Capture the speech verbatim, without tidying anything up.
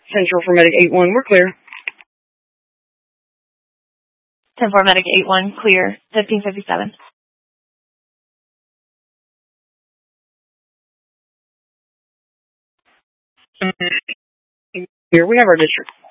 Central for Medic eight one, we're clear. ten four Medic eight one, clear, fifteen fifty-seven. Here we have our district.